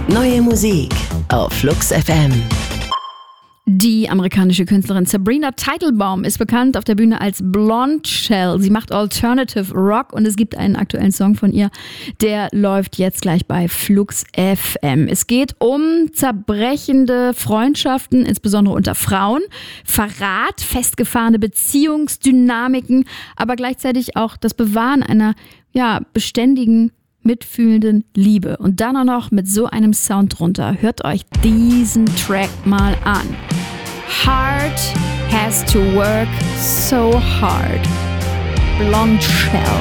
Neue Musik auf Flux FM. Die amerikanische Künstlerin Sabrina Teitelbaum ist bekannt auf der Bühne als Blonde Shell. Sie macht Alternative Rock und es gibt einen aktuellen Song von ihr, der läuft jetzt gleich bei Flux FM. Es geht um zerbrechende Freundschaften, insbesondere unter Frauen, Verrat, festgefahrene Beziehungsdynamiken, aber gleichzeitig auch das Bewahren einer beständigen, mitfühlenden Liebe. Und dann auch noch mit so einem Sound drunter. Hört euch diesen Track mal an. Heart has to work so hard. Blonde Shell.